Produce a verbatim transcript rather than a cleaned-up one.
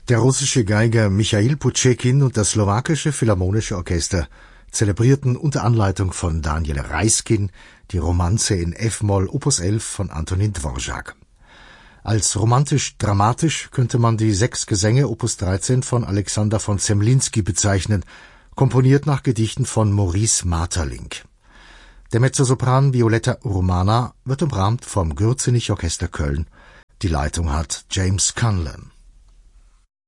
Der russische Geiger Michail Putschekin und das slowakische Philharmonische Orchester zelebrierten unter Anleitung von Daniel Reiskin die Romanze in F-Moll Opus elf von Antonin Dvorak. Als romantisch-dramatisch könnte man die sechs Gesänge Opus dreizehn von Alexander von Zemlinsky bezeichnen, komponiert nach Gedichten von Maurice Maeterlinck. Der Mezzosopran Violetta Urmana wird umrahmt vom Gürzenich Orchester Köln. Die Leitung hat James Cunlin.